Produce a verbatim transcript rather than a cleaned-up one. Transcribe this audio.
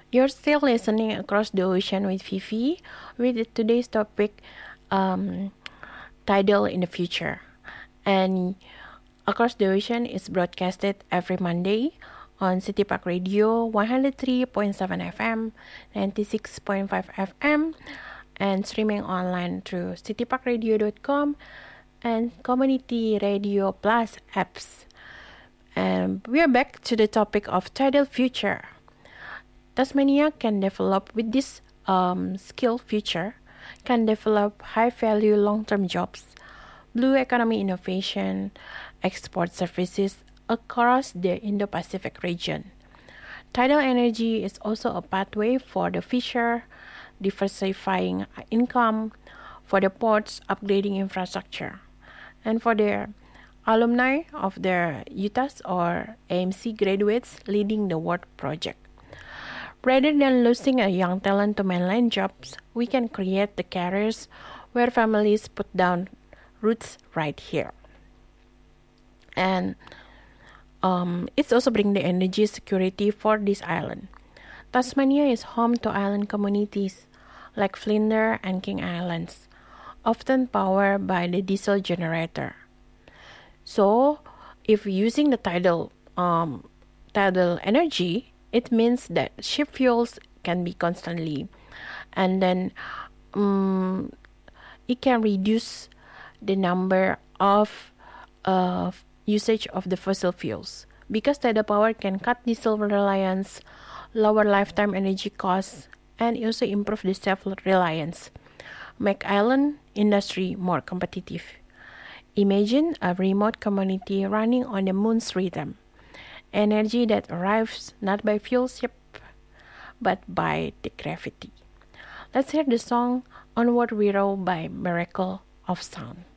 You're still listening across the ocean with Fifi, with today's topic, um, tidal in the future. And Across the Ocean is broadcasted every Monday on City Park Radio one oh three point seven F M, ninety-six point five F M, and streaming online through city park radio dot com and Community Radio Plus apps. And we are back to the topic of tidal future. Tasmania can develop with this um, skill future, can develop high value long term jobs, blue economy innovation, export services across the Indo Pacific region. Tidal energy is also a pathway for the fisher, diversifying income, for the ports, upgrading infrastructure, and for the alumni of the U T A S or A M C graduates leading the world project. Rather than losing a young talent to mainland jobs, we can create the careers where families put down roots right here. And um, it's also bring the energy security for this island. Tasmania is home to island communities like Flinders and King Islands, often powered by the diesel generator. So, if using the tidal um, tidal energy, it means that ship fuels can be constantly, and then um, it can reduce the number of uh, usage of the fossil fuels because tidal power can cut diesel reliance, lower lifetime energy costs, and also improve the self-reliance, make island industry more competitive. Imagine a remote community running on the moon's rhythm, energy that arrives not by fuel ship but by the gravity. Let's hear the song Onward We Roll by Miracle of Sound.